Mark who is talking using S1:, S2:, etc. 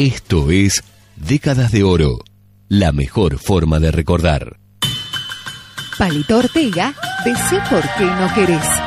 S1: Esto es Décadas de Oro, la mejor forma de recordar.
S2: Palito Ortega, decí por qué no querés.